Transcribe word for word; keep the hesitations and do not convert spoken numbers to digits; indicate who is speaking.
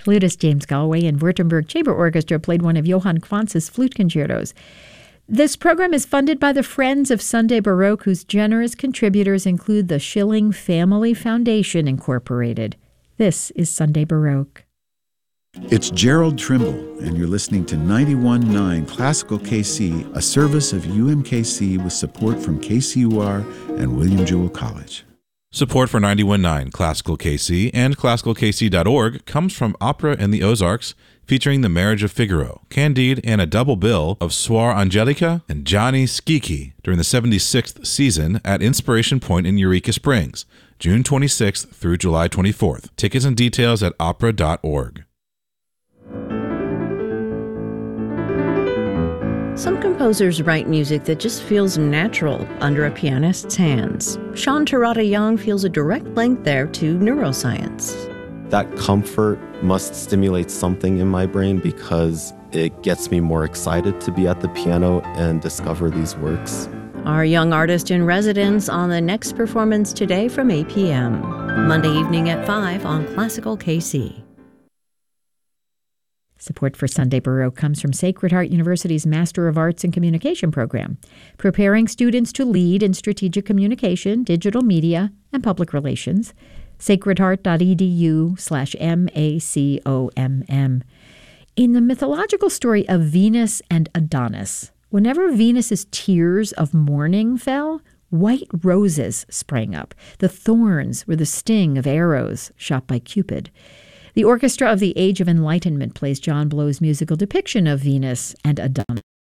Speaker 1: Flutist James Galway and Württemberg Chamber Orchestra played one of Johann Quantz's flute concertos. This program is funded by the Friends of Sunday Baroque, whose generous contributors include the Schilling Family Foundation, Incorporated. This is Sunday Baroque.
Speaker 2: It's Gerald Trimble, and you're listening to ninety-one point nine Classical K C, a service of U M K C with support from K C U R and William Jewell College.
Speaker 3: Support for ninety-one point nine Classical K C and classical k c dot org comes from Opera in the Ozarks, featuring The Marriage of Figaro, Candide, and a double bill of Suor Angelica and Gianni Schicchi during the seventy-sixth season at Inspiration Point in Eureka Springs, June twenty-sixth through July twenty-fourth. Tickets and details at opera dot org.
Speaker 4: Some composers write music that just feels natural under a pianist's hands. Sean Terada Young feels a direct link there to neuroscience.
Speaker 5: That comfort must stimulate something in my brain because it gets me more excited to be at the piano and discover these works.
Speaker 4: Our young artist in residence on the next performance today from eight p.m. Monday evening at five on Classical K C.
Speaker 1: Support for Sunday Baroque comes from Sacred Heart University's Master of Arts in Communication program, preparing students to lead in strategic communication, digital media, and public relations. sacredheart.edu slash M-A-C-O-M-M. In the mythological story of Venus and Adonis, whenever Venus's tears of mourning fell, white roses sprang up. The thorns were the sting of arrows shot by Cupid. The Orchestra of the Age of Enlightenment plays John Blow's musical depiction of Venus and Adonis.